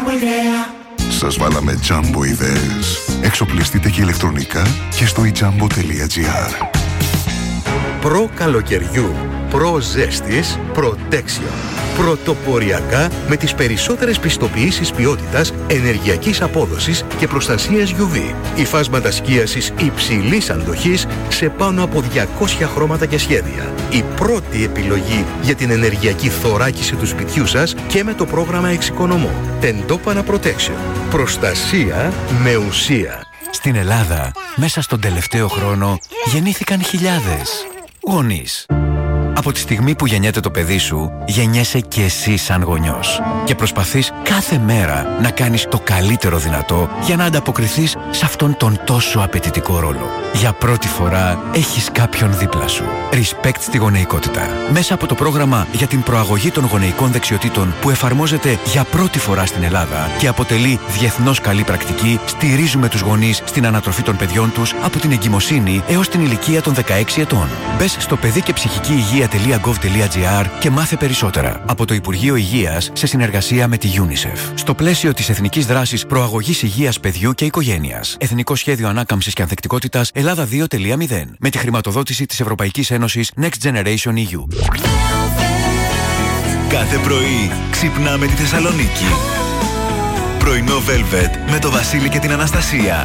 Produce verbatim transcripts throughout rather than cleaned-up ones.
Σας βάλαμε Jumbo ιδέες. Εξοπλιστείτε και ηλεκτρονικά και στο e jumbo τελεία gr. Προ καλοκαιριού, προ ζέστης, Protection. Πρωτοποριακά με τις περισσότερες πιστοποιήσεις ποιότητας, ενεργειακής απόδοσης και προστασίας γιου βι. Υφάσματα σκίασης υψηλής αντοχής σε πάνω από διακόσια χρώματα και σχέδια. Η πρώτη επιλογή για την ενεργειακή θωράκιση του σπιτιού σας και με το πρόγραμμα Εξοικονομώ. Τεντόπανα Protection. Προστασία με ουσία. Στην Ελλάδα, μέσα στον τελευταίο χρόνο, γεννήθηκαν χιλιάδες γονείς. Από τη στιγμή που γεννιέται το παιδί σου, γεννιέσαι και εσύ σαν γονιός. Και προσπαθείς κάθε μέρα να κάνεις το καλύτερο δυνατό για να ανταποκριθείς σε αυτόν τον τόσο απαιτητικό ρόλο. Για πρώτη φορά έχεις κάποιον δίπλα σου. Respect στη γονεϊκότητα. Μέσα από το πρόγραμμα για την προαγωγή των γονεϊκών δεξιοτήτων που εφαρμόζεται για πρώτη φορά στην Ελλάδα και αποτελεί διεθνώς καλή πρακτική, στηρίζουμε τους γονείς στην ανατροφή των παιδιών τους από την εγκυμοσύνη έως την ηλικία των δεκαέξι ετών. Μπες στο παιδί και ψυχική υγεία τελεία γκοβ τελεία τζι άρ και μάθε περισσότερα. Από το Υπουργείο Υγείας σε συνεργασία με τη UNICEF. Στο πλαίσιο της Εθνικής Δράσης Προαγωγής Υγείας Παιδιού και Οικογένειας. Εθνικό Σχέδιο Ανάκαμψης και Ανθεκτικότητας Ελλάδα δύο τελεία μηδέν. Με τη χρηματοδότηση της Ευρωπαϊκής Ένωσης Next Generation ι γιου. Κάθε πρωί ξυπνάμε τη Θεσσαλονίκη. Πρωινό Velvet με το Βασίλη και την Αναστασία.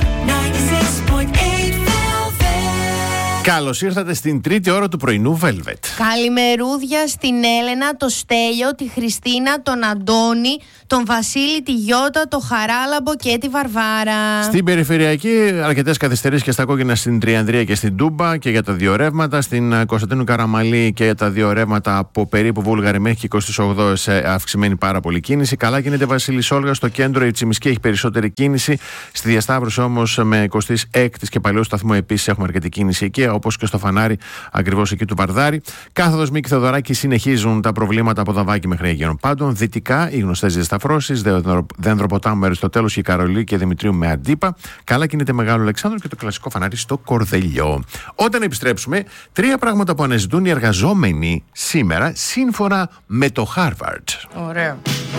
Καλώς ήρθατε στην τρίτη ώρα του πρωινού Velvet. Καλημερούδια στην Έλενα, το Στέλιο, τη Χριστίνα, τον Αντώνη, τον Βασίλη, τη Γιώτα, το Χαράλαμπο και τη Βαρβάρα. Στην περιφερειακή, αρκετές καθυστερήσεις και στα κόκκινα στην Τριανδρία και στην Τούμπα και για τα δύο ρεύματα. Στην Κωνσταντίνου Καραμαλή και για τα δύο ρεύματα από περίπου Βούλγαρη μέχρι και εικοστή ογδόη αυξημένη πάρα πολύ κίνηση. Καλά γίνεται Βασίλης Όλγας, στο κέντρο η Τσιμισκή έχει περισσότερη κίνηση. Στη διασταύρωση όμως με εικοστή έκτη και Παλαιού Σταθμού επίσης έχουμε αρκετή κίνηση εκεί, όπως και στο Φανάρι, ακριβώς εκεί του Βαρδάρη. Κάθοδος Μίκη Θεοδωράκη συνεχίζουν τα προβλήματα από Δαβάκη μέχρι Αγίων Πάντων. Δυτικά οι γνωστές διασταυρώσεις, Δένδροποτάμου, Αριστοτέλους και Καρολί και Δημητρίου με Αντίπα. Καλά κινείται Μεγάλο Αλεξάνδρου και το κλασικό Φανάρι στο Κορδελιό. Όταν επιστρέψουμε, τρία πράγματα που αναζητούν οι εργαζόμενοι σήμερα σύμφωνα με το Harvard. Ωραίο.